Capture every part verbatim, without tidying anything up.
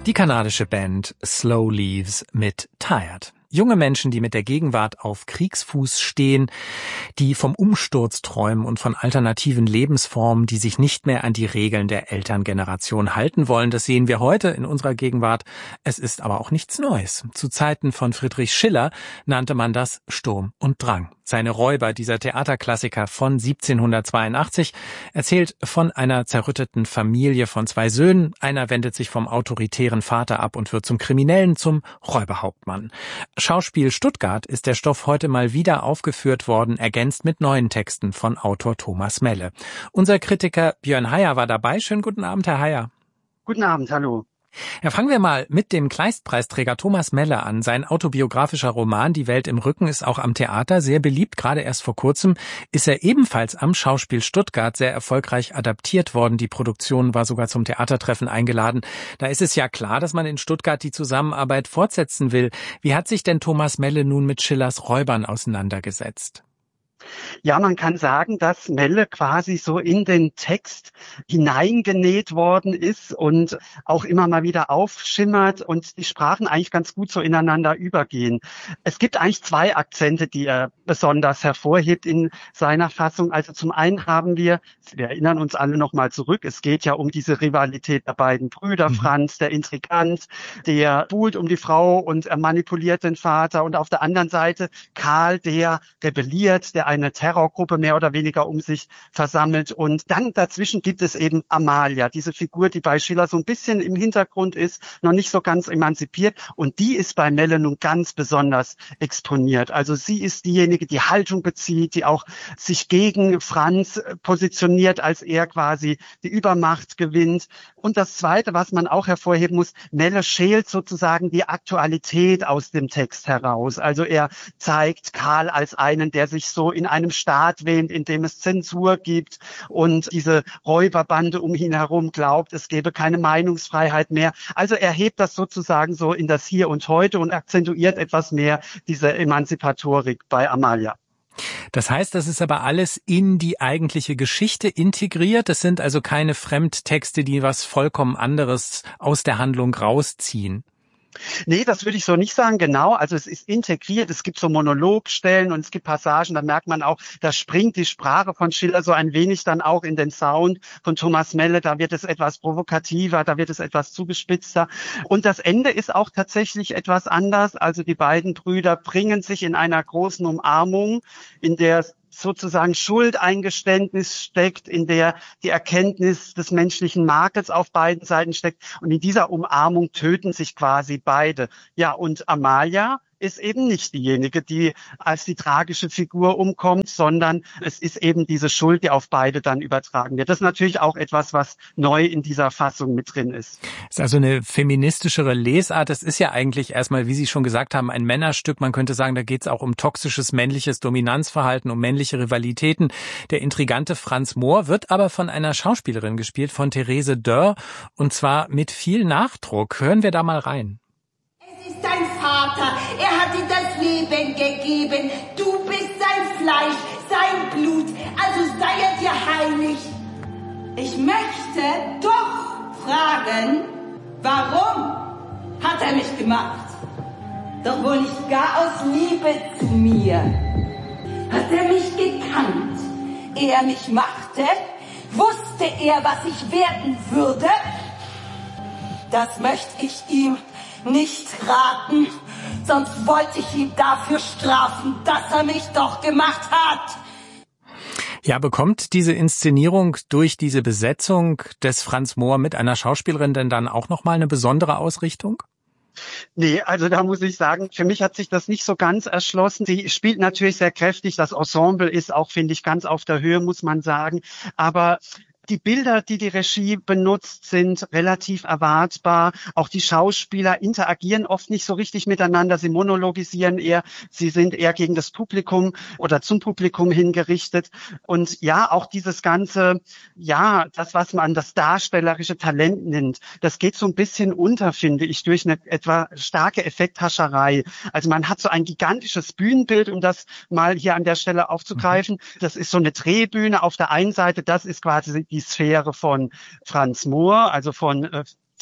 Die kanadische Band Slow Leaves mit Tired. Junge Menschen, die mit der Gegenwart auf Kriegsfuß stehen, die vom Umsturz träumen und von alternativen Lebensformen, die sich nicht mehr an die Regeln der Elterngeneration halten wollen. Das sehen wir heute in unserer Gegenwart. Es ist aber auch nichts Neues. Zu Zeiten von Friedrich Schiller nannte man das Sturm und Drang. Seine Räuber, dieser Theaterklassiker von siebzehnhundertzweiundachtzig, erzählt von einer zerrütteten Familie von zwei Söhnen. Einer wendet sich vom autoritären Vater ab und wird zum Kriminellen, zum Räuberhauptmann. Schauspiel Stuttgart ist der Stoff heute mal wieder aufgeführt worden, ergänzt mit neuen Texten von Autor Thomas Melle. Unser Kritiker Björn Heyer war dabei. Schönen guten Abend, Herr Heyer. Guten Abend, hallo. Ja, fangen wir mal mit dem Kleist-Preisträger Thomas Melle an. Sein autobiografischer Roman Die Welt im Rücken ist auch am Theater sehr beliebt. Gerade erst vor kurzem ist er ebenfalls am Schauspiel Stuttgart sehr erfolgreich adaptiert worden. Die Produktion war sogar zum Theatertreffen eingeladen. Da ist es ja klar, dass man in Stuttgart die Zusammenarbeit fortsetzen will. Wie hat sich denn Thomas Melle nun mit Schillers Räubern auseinandergesetzt? Ja, man kann sagen, dass Melle quasi so in den Text hineingenäht worden ist und auch immer mal wieder aufschimmert und die Sprachen eigentlich ganz gut so ineinander übergehen. Es gibt eigentlich zwei Akzente, die er besonders hervorhebt in seiner Fassung. Also zum einen haben wir, wir erinnern uns alle nochmal zurück, es geht ja um diese Rivalität der beiden Brüder, mhm. Franz, der Intrigant, der buhlt um die Frau und er manipuliert den Vater, und auf der anderen Seite Karl, der rebelliert, der eine Terrorgruppe mehr oder weniger um sich versammelt. Und dann dazwischen gibt es eben Amalia, diese Figur, die bei Schiller so ein bisschen im Hintergrund ist, noch nicht so ganz emanzipiert. Und die ist bei Melle nun ganz besonders exponiert. Also sie ist diejenige, die Haltung bezieht, die auch sich gegen Franz positioniert, als er quasi die Übermacht gewinnt. Und das Zweite, was man auch hervorheben muss, Melle schält sozusagen die Aktualität aus dem Text heraus. Also er zeigt Karl als einen, der sich so in einem Staat wähnt, in dem es Zensur gibt und diese Räuberbande um ihn herum glaubt, es gäbe keine Meinungsfreiheit mehr. Also er hebt das sozusagen so in das Hier und Heute und akzentuiert etwas mehr diese Emanzipatorik bei Amalia. Das heißt, das ist aber alles in die eigentliche Geschichte integriert. Es sind also keine Fremdtexte, die was vollkommen anderes aus der Handlung rausziehen. Nee, das würde ich so nicht sagen, genau. Also es ist integriert, es gibt so Monologstellen und es gibt Passagen, da merkt man auch, da springt die Sprache von Schiller so ein wenig dann auch in den Sound von Thomas Melle, da wird es etwas provokativer, da wird es etwas zugespitzter. Und das Ende ist auch tatsächlich etwas anders. Also die beiden Brüder bringen sich in einer großen Umarmung, in der sozusagen Schuldeingeständnis steckt, in der die Erkenntnis des menschlichen Makels auf beiden Seiten steckt. Und in dieser Umarmung töten sich quasi beide. Ja, und Amalia ist eben nicht diejenige, die als die tragische Figur umkommt, sondern es ist eben diese Schuld, die auf beide dann übertragen wird. Das ist natürlich auch etwas, was neu in dieser Fassung mit drin ist. Das ist also eine feministischere Lesart. Das ist ja eigentlich erstmal, wie Sie schon gesagt haben, ein Männerstück. Man könnte sagen, da geht es auch um toxisches männliches Dominanzverhalten, um männliche Rivalitäten. Der intrigante Franz Mohr wird aber von einer Schauspielerin gespielt, von Therese Dörr, und zwar mit viel Nachdruck. Hören wir da mal rein. Es ist dein Vater, er hat dir das Leben gegeben. Du bist sein Fleisch, sein Blut, also sei er dir heilig. Ich möchte doch fragen, warum hat er mich gemacht? Doch wohl nicht gar aus Liebe zu mir. Hat er mich gekannt, ehe er mich machte? Wusste er, was ich werden würde? Das möchte ich ihm nicht raten, sonst wollte ich ihn dafür strafen, dass er mich doch gemacht hat. Ja, bekommt diese Inszenierung durch diese Besetzung des Franz Mohr mit einer Schauspielerin denn dann auch nochmal eine besondere Ausrichtung? Nee, also da muss ich sagen, für mich hat sich das nicht so ganz erschlossen. Sie spielt natürlich sehr kräftig, das Ensemble ist auch, finde ich, ganz auf der Höhe, muss man sagen, aber die Bilder, die die Regie benutzt, sind relativ erwartbar. Auch die Schauspieler interagieren oft nicht so richtig miteinander. Sie monologisieren eher. Sie sind eher gegen das Publikum oder zum Publikum hingerichtet. Und ja, auch dieses ganze, ja, das, was man das darstellerische Talent nennt, das geht so ein bisschen unter, finde ich, durch eine etwa starke Effekthascherei. Also man hat so ein gigantisches Bühnenbild, um das mal hier an der Stelle aufzugreifen. Das ist so eine Drehbühne auf der einen Seite. Das ist quasi die Sphäre von Franz Mohr, also von äh,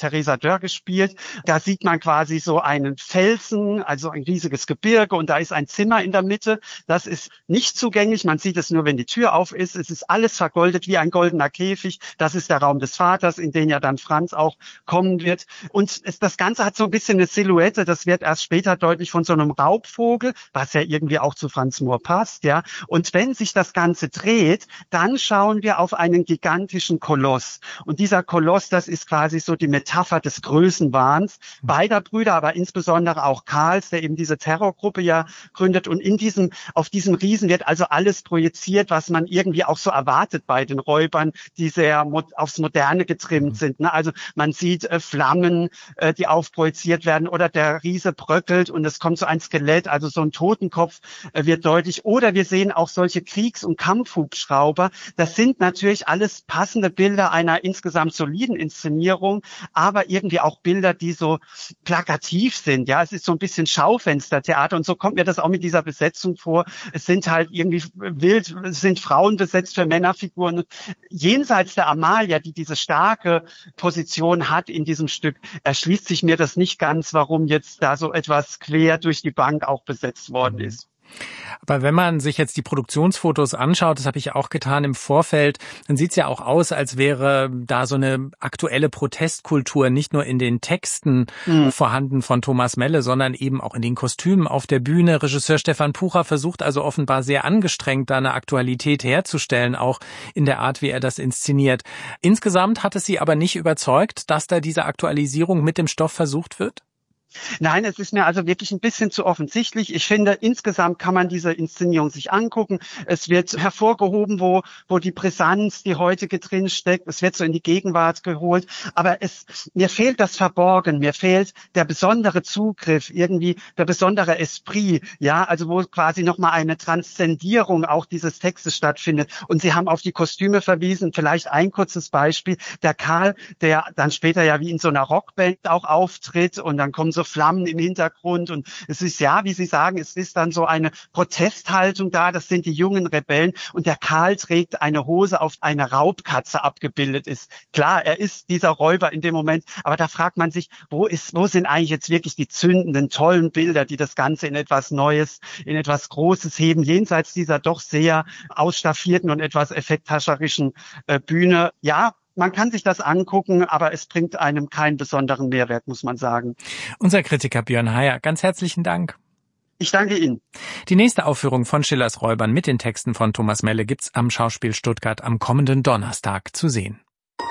Theresa Dörr gespielt. Da sieht man quasi so einen Felsen, also ein riesiges Gebirge und da ist ein Zimmer in der Mitte. Das ist nicht zugänglich, man sieht es nur, wenn die Tür auf ist. Es ist alles vergoldet wie ein goldener Käfig. Das ist der Raum des Vaters, in den ja dann Franz auch kommen wird. Und es, das Ganze hat so ein bisschen eine Silhouette, das wird erst später deutlich, von so einem Raubvogel, was ja irgendwie auch zu Franz Moor passt, ja. Und wenn sich das Ganze dreht, dann schauen wir auf einen gigantischen Koloss. Und dieser Koloss, das ist quasi so die Metapher des Größenwahns beider Brüder, aber insbesondere auch Karls, der eben diese Terrorgruppe ja gründet. Und in diesem, auf diesem Riesen wird also alles projiziert, was man irgendwie auch so erwartet bei den Räubern, die sehr mo- aufs Moderne getrimmt sind. Ne? Also man sieht äh, Flammen, äh, die aufprojiziert werden, oder der Riese bröckelt und es kommt so ein Skelett, also so ein Totenkopf äh, wird deutlich. Oder wir sehen auch solche Kriegs- und Kampfhubschrauber. Das sind natürlich alles passende Bilder einer insgesamt soliden Inszenierung, aber irgendwie auch Bilder, die so plakativ sind. Ja, es ist so ein bisschen Schaufenstertheater und so kommt mir das auch mit dieser Besetzung vor. Es sind halt irgendwie wild, es sind Frauen besetzt für Männerfiguren. Jenseits der Amalia, die diese starke Position hat in diesem Stück, erschließt sich mir das nicht ganz, warum jetzt da so etwas quer durch die Bank auch besetzt worden ist. Aber wenn man sich jetzt die Produktionsfotos anschaut, das habe ich auch getan im Vorfeld, dann sieht es ja auch aus, als wäre da so eine aktuelle Protestkultur nicht nur in den Texten mhm. vorhanden von Thomas Melle, sondern eben auch in den Kostümen auf der Bühne. Regisseur Stefan Pucher versucht also offenbar sehr angestrengt, da eine Aktualität herzustellen, auch in der Art, wie er das inszeniert. Insgesamt hat es Sie aber nicht überzeugt, dass da diese Aktualisierung mit dem Stoff versucht wird? Nein, es ist mir also wirklich ein bisschen zu offensichtlich. Ich finde, insgesamt kann man diese Inszenierung sich angucken. Es wird hervorgehoben, wo wo die Brisanz, die heutige drin steckt. Es wird so in die Gegenwart geholt. Aber es mir fehlt das Verborgen. Mir fehlt der besondere Zugriff, irgendwie der besondere Esprit. Ja, also wo quasi nochmal eine Transzendierung auch dieses Textes stattfindet. Und Sie haben auf die Kostüme verwiesen. Vielleicht ein kurzes Beispiel. Der Karl, der dann später ja wie in so einer Rockband auch auftritt und dann kommen so Flammen im Hintergrund und es ist ja, wie Sie sagen, es ist dann so eine Protesthaltung da, das sind die jungen Rebellen und der Karl trägt eine Hose, auf eine Raubkatze abgebildet ist. Klar, er ist dieser Räuber in dem Moment, aber da fragt man sich, wo ist, wo sind eigentlich jetzt wirklich die zündenden, tollen Bilder, die das Ganze in etwas Neues, in etwas Großes heben, jenseits dieser doch sehr ausstaffierten und etwas effekthascherischen äh, Bühne. Ja, man kann sich das angucken, aber es bringt einem keinen besonderen Mehrwert, muss man sagen. Unser Kritiker Björn Heyer, ganz herzlichen Dank. Ich danke Ihnen. Die nächste Aufführung von Schillers Räubern mit den Texten von Thomas Melle gibt's am Schauspiel Stuttgart am kommenden Donnerstag zu sehen.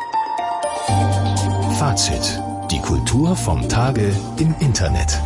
Fazit. Die Kultur vom Tage im Internet.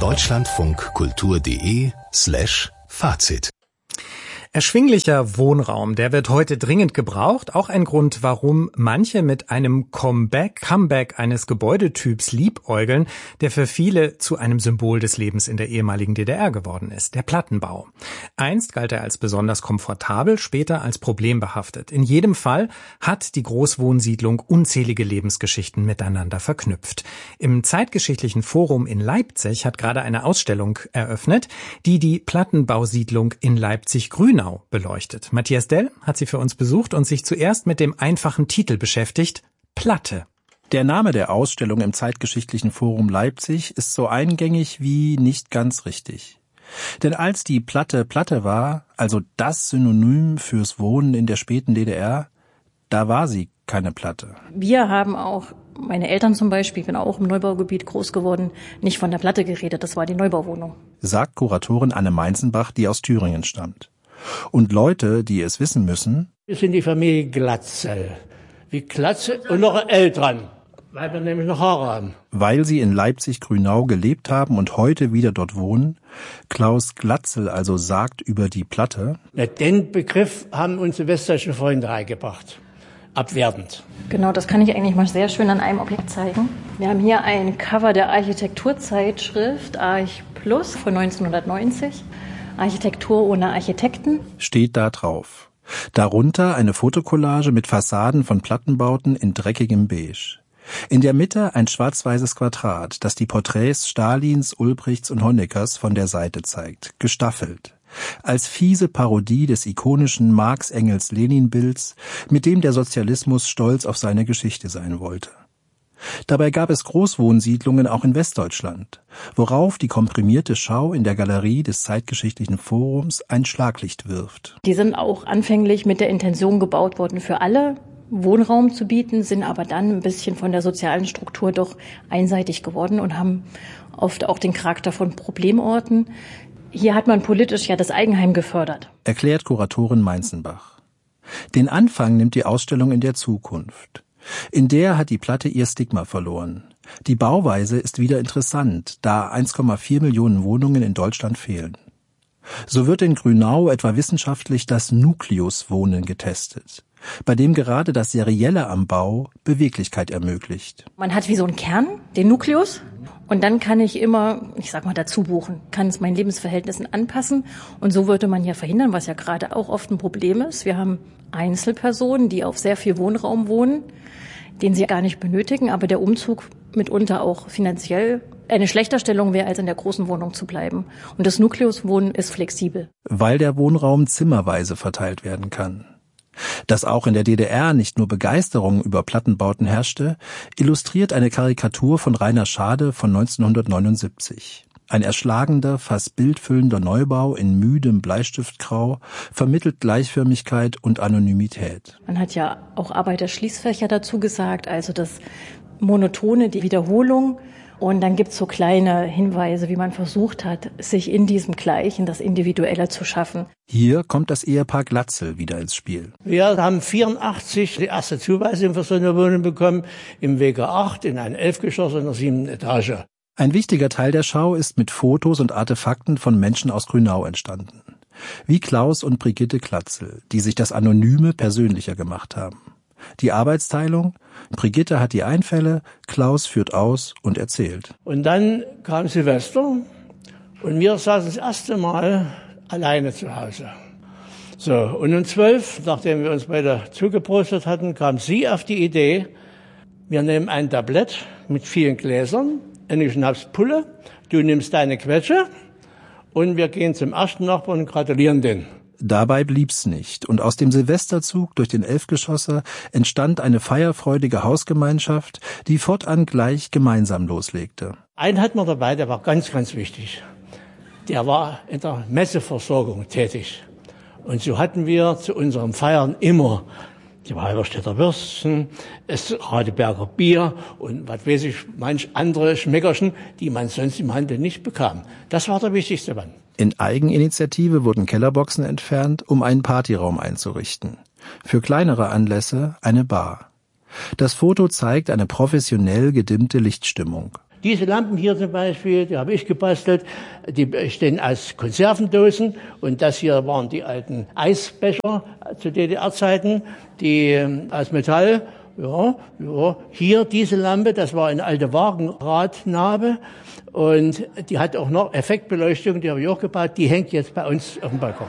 deutschlandfunkkultur.de slash Fazit. Erschwinglicher Wohnraum, der wird heute dringend gebraucht. Auch ein Grund, warum manche mit einem Comeback, Comeback eines Gebäudetyps liebäugeln, der für viele zu einem Symbol des Lebens in der ehemaligen D D R geworden ist, der Plattenbau. Einst galt er als besonders komfortabel, später als problembehaftet. In jedem Fall hat die Großwohnsiedlung unzählige Lebensgeschichten miteinander verknüpft. Im Zeitgeschichtlichen Forum in Leipzig hat gerade eine Ausstellung eröffnet, die die Plattenbausiedlung in Leipzig-Grünau beleuchtet. Matthias Dell hat sie für uns besucht und sich zuerst mit dem einfachen Titel beschäftigt: Platte. Der Name der Ausstellung im Zeitgeschichtlichen Forum Leipzig ist so eingängig wie nicht ganz richtig. Denn als die Platte Platte war, also das Synonym fürs Wohnen in der späten D D R, da war sie keine Platte. Wir haben auch, meine Eltern zum Beispiel, ich bin auch im Neubaugebiet groß geworden, nicht von der Platte geredet, das war die Neubauwohnung. Sagt Kuratorin Anne Meinzenbach, die aus Thüringen stammt. Und Leute, die es wissen müssen: Wir sind die Familie Glatzel. Wie Glatzel und noch Eltern, weil wir nämlich noch Haare haben. Weil sie in Leipzig-Grünau glebt haben und heute wieder dort wohnen. Klaus Glatzel also sagt über die Platte: Den Begriff haben unsere westdeutschen Freunde eingebracht. Abwertend. Genau, das kann ich eigentlich mal sehr schön an einem Objekt zeigen. Wir haben hier ein Cover der Architekturzeitschrift Arch Plus von neunzehnhundertneunzig. Architektur ohne Architekten. Steht da drauf. Darunter eine Fotokollage mit Fassaden von Plattenbauten in dreckigem Beige. In der Mitte ein schwarz-weißes Quadrat, das die Porträts Stalins, Ulbrichts und Honeckers von der Seite zeigt, gestaffelt. Als fiese Parodie des ikonischen Marx-Engels-Lenin-Bilds, mit dem der Sozialismus stolz auf seine Geschichte sein wollte. Dabei gab es Großwohnsiedlungen auch in Westdeutschland, worauf die komprimierte Schau in der Galerie des Zeitgeschichtlichen Forums ein Schlaglicht wirft. Die sind auch anfänglich mit der Intention gebaut worden, für alle Wohnraum zu bieten, sind aber dann ein bisschen von der sozialen Struktur doch einseitig geworden und haben oft auch den Charakter von Problemorten. Hier hat man politisch ja das Eigenheim gefördert, erklärt Kuratorin Meinzenbach. Den Anfang nimmt die Ausstellung in der Zukunft. In der hat die Platte ihr Stigma verloren. Die Bauweise ist wieder interessant, da eins Komma vier Millionen Wohnungen in Deutschland fehlen. So wird in Grünau etwa wissenschaftlich das Nukleuswohnen getestet, bei dem gerade das Serielle am Bau Beweglichkeit ermöglicht. Man hat wie so einen Kern, den Nukleus, und dann kann ich immer, ich sag mal, dazu buchen, kann es meinen Lebensverhältnissen anpassen. Und so würde man ja verhindern, was ja gerade auch oft ein Problem ist. Wir haben Einzelpersonen, die auf sehr viel Wohnraum wohnen, den sie gar nicht benötigen, aber der Umzug mitunter auch finanziell eine Schlechterstellung wäre, als in der großen Wohnung zu bleiben. Und das Nukleuswohnen ist flexibel. Weil der Wohnraum zimmerweise verteilt werden kann. Dass auch in der D D R nicht nur Begeisterung über Plattenbauten herrschte, illustriert eine Karikatur von Rainer Schade von neunzehnhundertneunundsiebzig. Ein erschlagender, fast bildfüllender Neubau in müdem Bleistiftgrau vermittelt Gleichförmigkeit und Anonymität. Man hat ja auch Arbeiterschließfächer dazu gesagt, also das Monotone, die Wiederholung. Und dann gibt's so kleine Hinweise, wie man versucht hat, sich in diesem Gleichen das Individuelle zu schaffen. Hier kommt das Ehepaar Glatzel wieder ins Spiel. Wir haben vierundachtzig die erste Zuweisung für so eine Wohnung bekommen, im W G acht, in ein Elfgeschoss in der siebten Etage. Ein wichtiger Teil der Schau ist mit Fotos und Artefakten von Menschen aus Grünau entstanden. Wie Klaus und Brigitte Glatzel, die sich das Anonyme persönlicher gemacht haben. Die Arbeitsteilung: Brigitte hat die Einfälle, Klaus führt aus und erzählt. Und dann kam Silvester und wir saßen das erste Mal alleine zu Hause. So, und um zwölf, nachdem wir uns beide zugeprostet hatten, kam sie auf die Idee, wir nehmen ein Tablett mit vielen Gläsern, eine Schnapspulle, du nimmst deine Quetsche und wir gehen zum ersten Nachbarn und gratulieren den. Dabei blieb's nicht, und aus dem Silvesterzug durch den Elfgeschosser entstand eine feierfreudige Hausgemeinschaft, die fortan gleich gemeinsam loslegte. Einen hatten wir dabei, der war ganz, ganz wichtig. Der war in der Messeversorgung tätig. Und so hatten wir zu unseren Feiern immer die Halberstädter Würstchen, das Radeberger Bier und was weiß ich, manch andere Schmeckerchen, die man sonst im Handel nicht bekam. Das war der wichtigste Mann. In Eigeninitiative wurden Kellerboxen entfernt, um einen Partyraum einzurichten. Für kleinere Anlässe eine Bar. Das Foto zeigt eine professionell gedimmte Lichtstimmung. Diese Lampen hier zum Beispiel, die habe ich gebastelt, die stehen aus Konservendosen und das hier waren die alten Eisbecher zu D D R-Zeiten, die aus Metall. Ja, ja. Hier diese Lampe, das war eine alte Wagenradnabe und die hat auch noch Effektbeleuchtung, die habe ich auch gebaut, die hängt jetzt bei uns auf dem Balkon.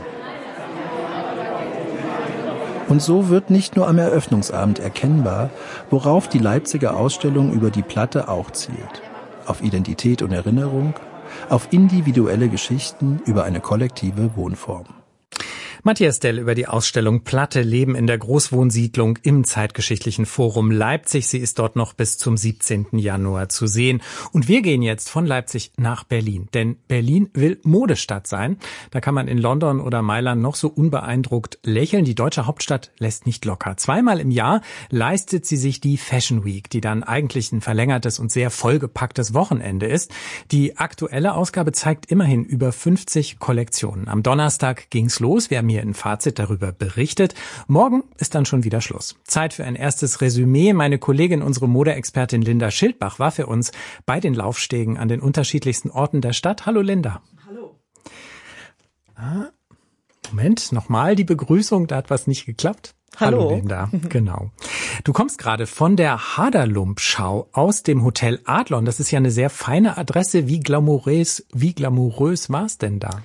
Und so wird nicht nur am Eröffnungsabend erkennbar, worauf die Leipziger Ausstellung über die Platte auch zielt. Auf Identität und Erinnerung, auf individuelle Geschichten über eine kollektive Wohnform. Matthias Dell über die Ausstellung Platte Leben in der Großwohnsiedlung im Zeitgeschichtlichen Forum Leipzig. Sie ist dort noch bis zum siebzehnten Januar zu sehen. Und wir gehen jetzt von Leipzig nach Berlin. Denn Berlin will Modestadt sein. Da kann man in London oder Mailand noch so unbeeindruckt lächeln. Die deutsche Hauptstadt lässt nicht locker. Zweimal im Jahr leistet sie sich die Fashion Week, die dann eigentlich ein verlängertes und sehr vollgepacktes Wochenende ist. Die aktuelle Ausgabe zeigt immerhin über fünfzig Kollektionen. Am Donnerstag ging's los. Wir haben hier ein Fazit darüber berichtet. Morgen ist dann schon wieder Schluss. Zeit für ein erstes Resümee. Meine Kollegin, unsere Modeexpertin Linda Schildbach, war für uns bei den Laufstegen an den unterschiedlichsten Orten der Stadt. Hallo Linda. Hallo. Ah, Moment, nochmal die Begrüßung, da hat was nicht geklappt. Hallo. Hallo Linda, genau. Du kommst gerade von der Haderlump-Schau aus dem Hotel Adlon. Das ist ja eine sehr feine Adresse. Wie glamourös, wie glamourös war es denn da?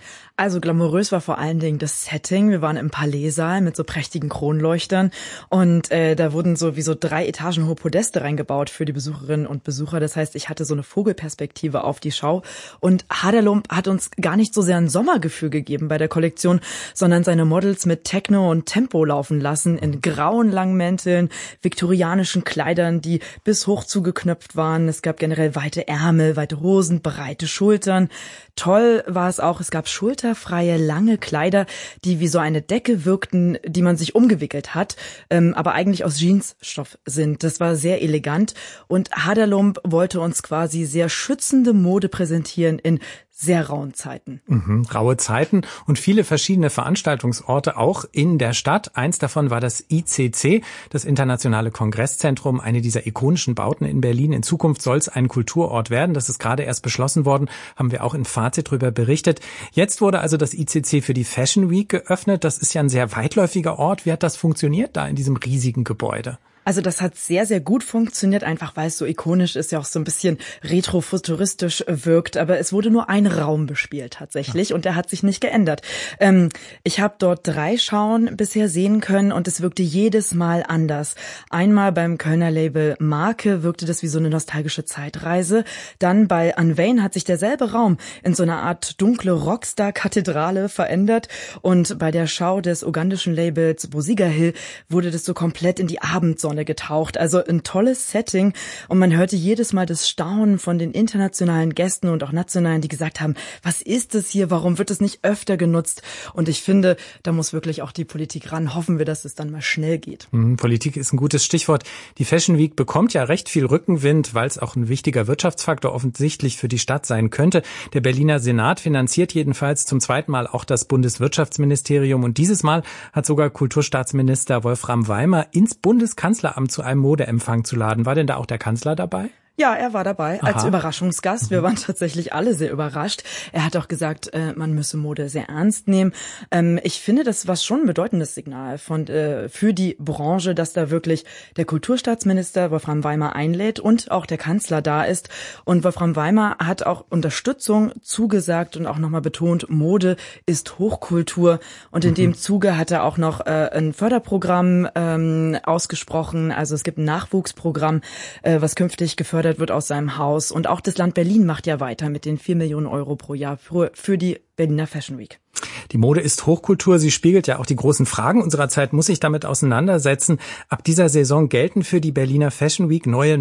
Also glamourös war vor allen Dingen das Setting. Wir waren im Palaissaal mit so prächtigen Kronleuchtern und äh, da wurden so wie so drei Etagen hohe Podeste reingebaut für die Besucherinnen und Besucher. Das heißt, ich hatte so eine Vogelperspektive auf die Schau und Haderlump hat uns gar nicht so sehr ein Sommergefühl gegeben bei der Kollektion, sondern seine Models mit Techno und Tempo laufen lassen in grauen Langmänteln, viktorianischen Kleidern, die bis hoch zugeknöpft waren. Es gab generell weite Ärmel, weite Hosen, breite Schultern. Toll war es auch, es gab schulterfreie, lange Kleider, die wie so eine Decke wirkten, die man sich umgewickelt hat, ähm, aber eigentlich aus Jeansstoff sind. Das war sehr elegant und Haderlump wollte uns quasi sehr schützende Mode präsentieren in sehr rauen Zeiten. Mhm, raue Zeiten und viele verschiedene Veranstaltungsorte auch in der Stadt. Eins davon war das I C C, das Internationale Kongresszentrum, eine dieser ikonischen Bauten in Berlin. In Zukunft soll es ein Kulturort werden. Das ist gerade erst beschlossen worden, haben wir auch im Fazit drüber berichtet. Jetzt wurde also das I C C für die Fashion Week geöffnet. Das ist ja ein sehr weitläufiger Ort. Wie hat das funktioniert da in diesem riesigen Gebäude? Also das hat sehr, sehr gut funktioniert, einfach weil es so ikonisch ist, ja auch so ein bisschen retrofuturistisch wirkt. Aber es wurde nur ein Raum bespielt tatsächlich und der hat sich nicht geändert. Ähm, ich habe dort drei Schauen bisher sehen können und es wirkte jedes Mal anders. Einmal beim Kölner Label Marke wirkte das wie so eine nostalgische Zeitreise. Dann bei Unvein hat sich derselbe Raum in so eine Art dunkle Rockstar-Kathedrale verändert. Und bei der Schau des ugandischen Labels Bosiga Hill wurde das so komplett in die Abendsonne getaucht. Also ein tolles Setting und man hörte jedes Mal das Staunen von den internationalen Gästen und auch nationalen, die gesagt haben, was ist das hier, warum wird es nicht öfter genutzt? Und ich finde, da muss wirklich auch die Politik ran. Hoffen wir, dass es dann mal schnell geht. Mhm, Politik ist ein gutes Stichwort. Die Fashion Week bekommt ja recht viel Rückenwind, weil es auch ein wichtiger Wirtschaftsfaktor offensichtlich für die Stadt sein könnte. Der Berliner Senat finanziert jedenfalls zum zweiten Mal auch das Bundeswirtschaftsministerium und dieses Mal hat sogar Kulturstaatsminister Wolfram Weimer ins Bundeskanzleramt zu einem Modeempfang zu laden. War denn da auch der Kanzler dabei? Ja, er war dabei als Aha. Überraschungsgast. Wir waren tatsächlich alle sehr überrascht. Er hat auch gesagt, äh, man müsse Mode sehr ernst nehmen. Ähm, ich finde, das war schon ein bedeutendes Signal von äh, für die Branche, dass da wirklich der Kulturstaatsminister Wolfram Weimer einlädt und auch der Kanzler da ist. Und Wolfram Weimer hat auch Unterstützung zugesagt und auch nochmal betont, Mode ist Hochkultur. Und in mhm. dem Zuge hat er auch noch äh, ein Förderprogramm ähm, ausgesprochen. Also es gibt ein Nachwuchsprogramm, äh, was künftig gefördert wird aus seinem Haus. Und auch das Land Berlin macht ja weiter mit den vier Millionen Euro pro Jahr für, für die Berliner Fashion Week. Die Mode ist Hochkultur. Sie spiegelt ja auch die großen Fragen unserer Zeit, muss sich damit auseinandersetzen. Ab dieser Saison gelten für die Berliner Fashion Week neue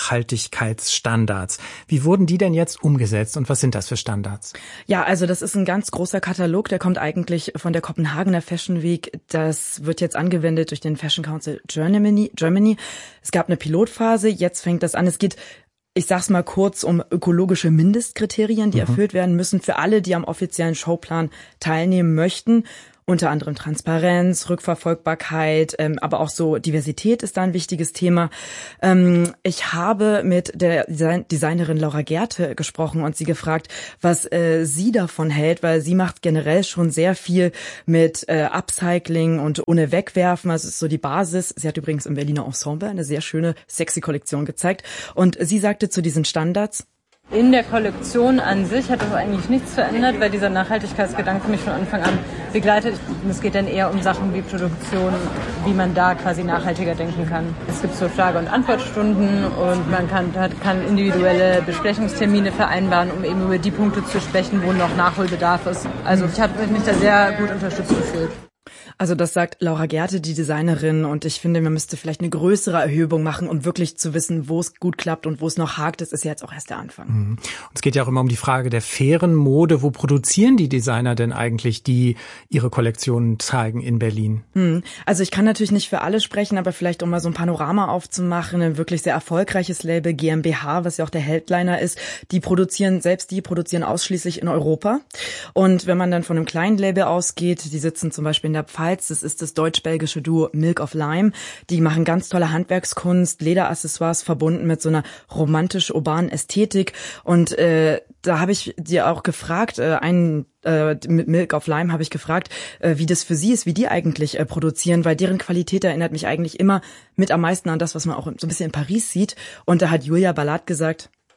Nachhaltigkeitsstandards. Wie wurden die denn jetzt umgesetzt und was sind das für Standards? Ja, also das ist ein ganz großer Katalog, der kommt eigentlich von der Kopenhagener Fashion Week. Das wird jetzt angewendet durch den Fashion Council Germany. Germany. Es gab eine Pilotphase, jetzt fängt das an. Es geht, ich sag's mal kurz, um ökologische Mindestkriterien, die mhm. erfüllt werden müssen für alle, die am offiziellen Showplan teilnehmen möchten. Unter anderem Transparenz, Rückverfolgbarkeit, ähm, aber auch so Diversität ist da ein wichtiges Thema. Ähm, ich habe mit der Design- Designerin Laura Gerte gesprochen und sie gefragt, was äh, sie davon hält, weil sie macht generell schon sehr viel mit äh, Upcycling und ohne Wegwerfen. Also es ist so die Basis. Sie hat übrigens im Berliner Ensemble eine sehr schöne, sexy Kollektion gezeigt. Und sie sagte zu diesen Standards: In der Kollektion an sich hat das eigentlich nichts verändert, weil dieser Nachhaltigkeitsgedanke mich von Anfang an begleitet. Es geht dann eher um Sachen wie Produktion, wie man da quasi nachhaltiger denken kann. Es gibt so Frage- und Antwortstunden und man kann, kann individuelle Besprechungstermine vereinbaren, um eben über die Punkte zu sprechen, wo noch Nachholbedarf ist. Also ich habe mich da sehr gut unterstützt gefühlt. Also das sagt Laura Gerte, die Designerin, und ich finde, man müsste vielleicht eine größere Erhebung machen, um wirklich zu wissen, wo es gut klappt und wo es noch hakt. Das ist ja jetzt auch erst der Anfang. Und es geht ja auch immer um die Frage der fairen Mode. Wo produzieren die Designer denn eigentlich, die ihre Kollektionen zeigen in Berlin? Also ich kann natürlich nicht für alle sprechen, aber vielleicht um mal so ein Panorama aufzumachen, ein wirklich sehr erfolgreiches Label GmbH, was ja auch der Headliner ist, die produzieren, selbst die produzieren ausschließlich in Europa. Und wenn man dann von einem kleinen Label ausgeht, die sitzen zum Beispiel in der Pfalz, das ist das deutsch-belgische Duo Milk of Lime. Die machen ganz tolle Handwerkskunst, Lederaccessoires verbunden mit so einer romantisch-urbanen Ästhetik. Und äh, da habe ich dir auch gefragt, äh, einen äh, mit Milk of Lime habe ich gefragt, äh, wie das für sie ist, wie die eigentlich äh, produzieren, weil deren Qualität erinnert mich eigentlich immer mit am meisten an das, was man auch so ein bisschen in Paris sieht. Und da hat Julia Ballard gesagt: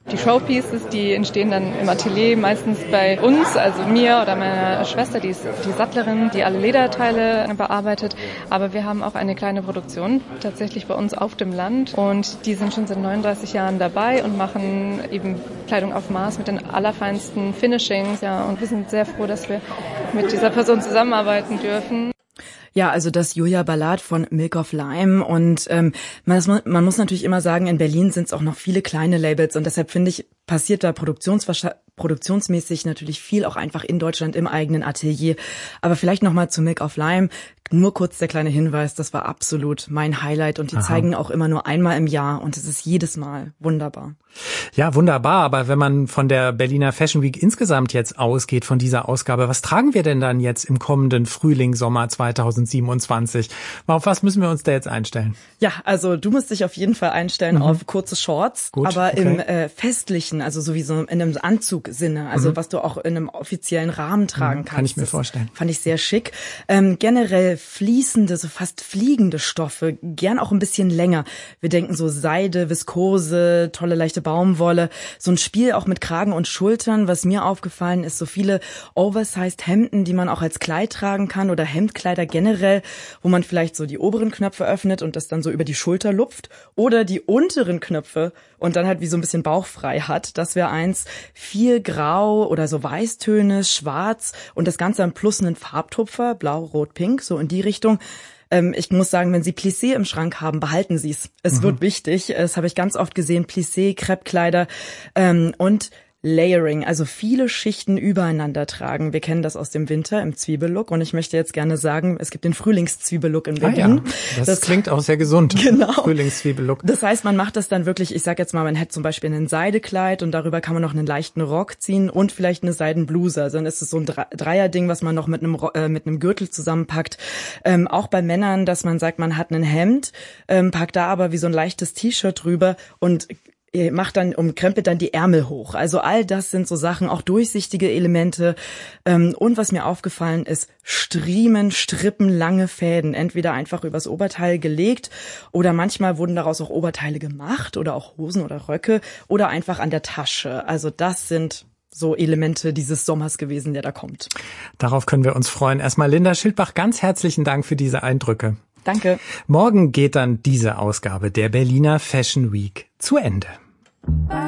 Die Showpieces, die entstehen dann im Atelier, meistens bei uns, also mir oder meiner Schwester, die ist die Sattlerin, die alle Lederteile bearbeitet. Aber wir haben auch eine kleine Produktion tatsächlich bei uns auf dem Land und die sind schon seit neununddreißig Jahren dabei und machen eben Kleidung auf Maß mit den allerfeinsten Finishings. Ja, und wir sind sehr froh, dass wir mit dieser Person zusammenarbeiten dürfen. Ja, also das Julia Ballard von Milk of Lime und ähm, man, man muss natürlich immer sagen, in Berlin sind es auch noch viele kleine Labels und deshalb finde ich, passiert da produktionswahrscheinlich produktionsmäßig natürlich viel auch einfach in Deutschland im eigenen Atelier. Aber vielleicht nochmal zu Milk of Lime. Nur kurz der kleine Hinweis, das war absolut mein Highlight und die Aha. zeigen auch immer nur einmal im Jahr und es ist jedes Mal wunderbar. Ja, wunderbar, aber wenn man von der Berliner Fashion Week insgesamt jetzt ausgeht, von dieser Ausgabe, was tragen wir denn dann jetzt im kommenden Frühling, Sommer zweitausendsiebenundzwanzig? Auf was müssen wir uns da jetzt einstellen? Ja, also du musst dich auf jeden Fall einstellen mhm. auf kurze Shorts, Gut, aber okay. im äh, festlichen, also sowieso in einem Anzugsinne, also mhm. was du auch in einem offiziellen Rahmen tragen mhm, kannst. Kann ich mir vorstellen. Fand ich sehr schick. Ähm, generell fließende, so fast fliegende Stoffe, gern auch ein bisschen länger. Wir denken so Seide, Viskose, tolle leichte Baumwolle, so ein Spiel auch mit Kragen und Schultern. Was mir aufgefallen ist, so viele oversized Hemden, die man auch als Kleid tragen kann oder Hemdkleider generell, wo man vielleicht so die oberen Knöpfe öffnet und das dann so über die Schulter lupft oder die unteren Knöpfe und dann halt wie so ein bisschen bauchfrei hat. Das wäre eins. Viel Grau oder so Weißtöne, Schwarz und das Ganze am plus einen Farbtupfer, Blau, Rot, Pink, so in die Richtung. Ich muss sagen, wenn Sie Plissé im Schrank haben, behalten Sie es. Es mhm. wird wichtig. Das habe ich ganz oft gesehen. Plissé, Crepekleider ähm, und Layering, also viele Schichten übereinander tragen. Wir kennen das aus dem Winter im Zwiebellook und ich möchte jetzt gerne sagen, es gibt den Frühlingszwiebellook in Berlin. Ah ja, das, das klingt auch sehr gesund. Genau. Frühlingszwiebellook. Das heißt, man macht das dann wirklich, ich sag jetzt mal, man hätte zum Beispiel ein Seidekleid und darüber kann man noch einen leichten Rock ziehen und vielleicht eine Seidenbluse. Also dann ist es so ein Dreierding, was man noch mit einem äh, mit einem Gürtel zusammenpackt. Ähm, auch bei Männern, dass man sagt, man hat ein Hemd, ähm, packt da aber wie so ein leichtes T-Shirt drüber und macht dann, umkrempelt dann die Ärmel hoch. Also all das sind so Sachen, auch durchsichtige Elemente. Und was mir aufgefallen ist, Striemen, Strippen, lange Fäden. Entweder einfach übers Oberteil gelegt oder manchmal wurden daraus auch Oberteile gemacht oder auch Hosen oder Röcke oder einfach an der Tasche. Also das sind so Elemente dieses Sommers gewesen, der da kommt. Darauf können wir uns freuen. Erstmal Linda Schildbach, ganz herzlichen Dank für diese Eindrücke. Danke. Morgen geht dann diese Ausgabe der Berliner Fashion Week zu Ende.